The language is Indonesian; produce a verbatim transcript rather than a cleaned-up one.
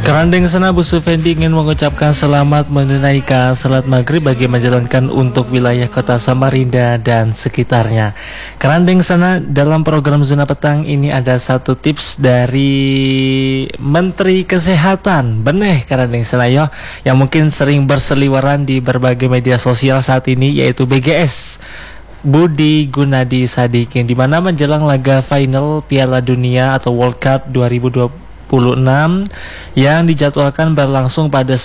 Kerandeng sana Bu Sufendi ingin mengucapkan selamat menunaikan salat maghrib bagi menjalankan untuk wilayah kota Samarinda dan sekitarnya. Kerandeng sana dalam program Zona Petang ini ada satu tips dari Menteri Kesehatan Beneh Kerandeng sana yo, yang mungkin sering berseliweran di berbagai media sosial saat ini, yaitu B G S Budi Gunadi Sadikin, di mana menjelang laga final Piala Dunia atau World Cup dua ribu dua puluh enam yang dijadwalkan berlangsung pada